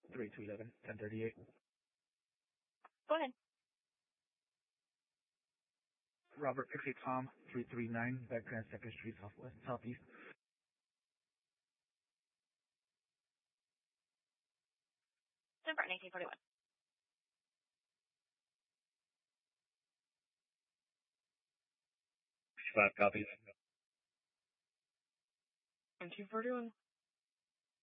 3 to 11, 1038. Go ahead. Robert Pixie Tom, 339, back Grand 2nd Street, Southeast. Denver, 1941. 5 copies. 1941.